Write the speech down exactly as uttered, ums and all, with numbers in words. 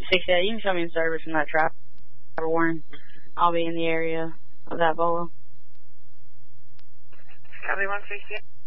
six eight, you can show me in service from that trapper warning. I'll be in the area of that bolo. Copy one sixty.